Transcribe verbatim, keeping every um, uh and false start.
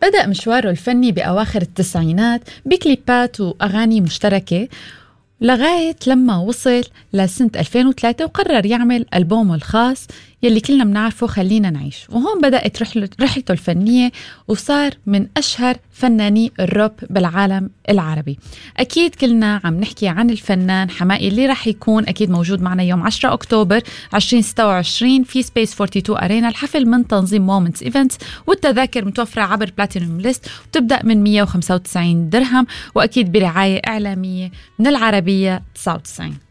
بدأ مشواره الفني بأواخر التسعينات بكليبات وأغاني مشتركة لغاية لما وصل لسنة ألفين وثلاثة وقرر يعمل ألبومه الخاص يلي كلنا بنعرفه خلينا نعيش. وهون بدأت رحلته الفنية وصار من أشهر فناني الروب بالعالم العربي. أكيد كلنا عم نحكي عن الفنان حماقي اللي رح يكون أكيد موجود معنا يوم عشرة أكتوبر ألفين وستة وعشرين في سبيس اثنين وأربعين أرينا. الحفل من تنظيم مومنتس إيفنتس والتذاكر متوفرة عبر بلاتينوم ليست وتبدأ من مية وخمسة وتسعين درهم وأكيد برعاية إعلامية من العربية تسعة وتسعين.